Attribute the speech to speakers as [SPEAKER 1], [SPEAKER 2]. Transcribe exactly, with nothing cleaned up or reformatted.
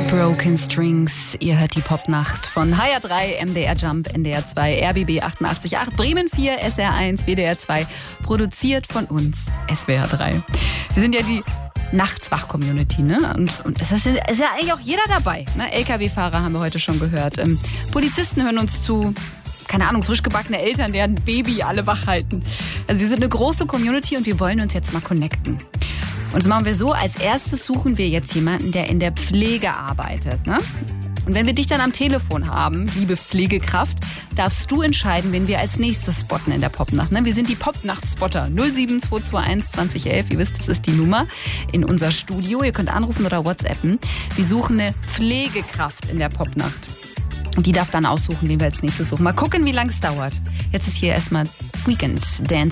[SPEAKER 1] Broken Strings, ihr hört die Popnacht von H R drei, M D R Jump, N D R zwei, R B B achtundachtzig Komma acht, Bremen vier, S R eins, W D R zwei, produziert von uns, S W R drei. Wir sind ja die Nachtswach-Community, ne? Und, und es ist, ist ja eigentlich auch jeder dabei. Ne? L K W-Fahrer haben wir heute schon gehört. Ähm, Polizisten hören uns zu. Keine Ahnung, frisch gebackene Eltern, deren Baby alle wach halten. Also wir sind eine große Community und wir wollen uns jetzt mal connecten. Und das machen wir so, als erstes suchen wir jetzt jemanden, der in der Pflege arbeitet. Ne? Und wenn wir dich dann am Telefon haben, liebe Pflegekraft, darfst du entscheiden, wen wir als nächstes spotten in der Popnacht. Ne? Wir sind die Popnacht-Spotter. null sieben zwei zwei eins zwanzig elf, ihr wisst, das ist die Nummer in unser Studio. Ihr könnt anrufen oder WhatsAppen. Wir suchen eine Pflegekraft in der Popnacht. Und die darf dann aussuchen, wen wir als nächstes suchen. Mal gucken, wie lange es dauert. Jetzt ist hier erstmal Weekend Dance